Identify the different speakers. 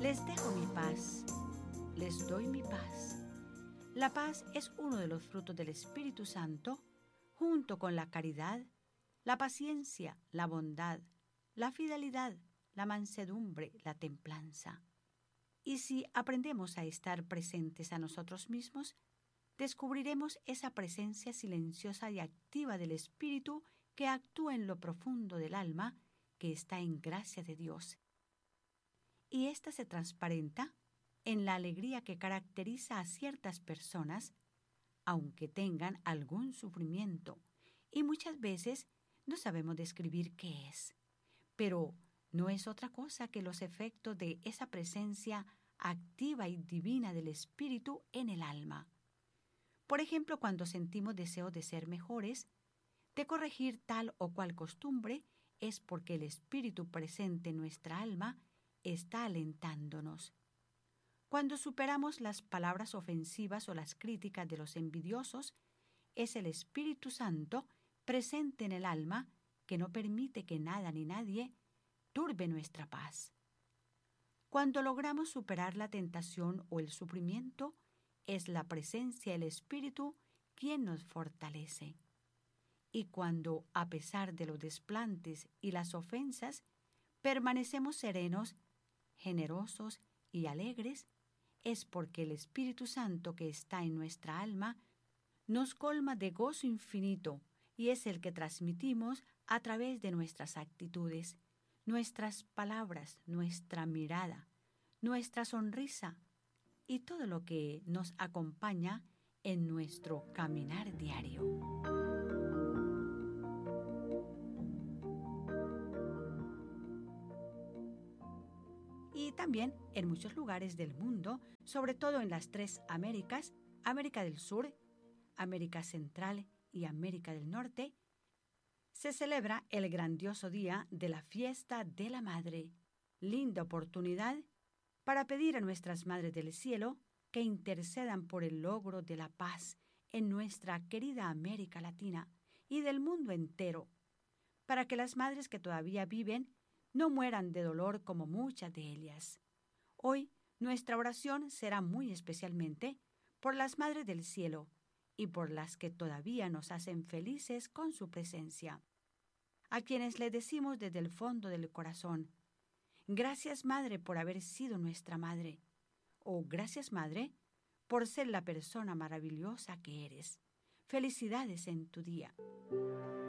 Speaker 1: Les dejo mi paz, les doy mi paz. La paz es uno de los frutos del Espíritu Santo, junto con la caridad, la paciencia, la bondad, la fidelidad, la mansedumbre, la templanza. Y si aprendemos a estar presentes a nosotros mismos, descubriremos esa presencia silenciosa y activa del Espíritu que actúa en lo profundo del alma, que está en gracia de Dios. Y ésta se transparenta en la alegría que caracteriza a ciertas personas, aunque tengan algún sufrimiento, y muchas veces no sabemos describir qué es. Pero no es otra cosa que los efectos de esa presencia activa y divina del Espíritu en el alma. Por ejemplo, cuando sentimos deseo de ser mejores, de corregir tal o cual costumbre, es porque el Espíritu presente en nuestra alma está alentándonos. Cuando superamos las palabras ofensivas o las críticas de los envidiosos, es el Espíritu Santo presente en el alma que no permite que nada ni nadie turbe nuestra paz. Cuando logramos superar la tentación o el sufrimiento, es la presencia del Espíritu quien nos fortalece. Y cuando, a pesar de los desplantes y las ofensas, permanecemos serenos, generosos y alegres, es porque el Espíritu Santo que está en nuestra alma nos colma de gozo infinito y es el que transmitimos a través de nuestras actitudes, nuestras palabras, nuestra mirada, nuestra sonrisa y todo lo que nos acompaña en nuestro caminar diario. Y también en muchos lugares del mundo, sobre todo en las 3 Américas, América del Sur, América Central y América del Norte, se celebra el grandioso día de la fiesta de la Madre. Linda oportunidad para pedir a nuestras Madres del Cielo que intercedan por el logro de la paz en nuestra querida América Latina y del mundo entero, para que las madres que todavía viven no mueran de dolor como muchas de ellas. Hoy nuestra oración será muy especialmente por las Madres del Cielo y por las que todavía nos hacen felices con su presencia, a quienes le decimos desde el fondo del corazón: gracias, Madre, por haber sido nuestra Madre, o gracias, Madre, por ser la persona maravillosa que eres. Felicidades en tu día.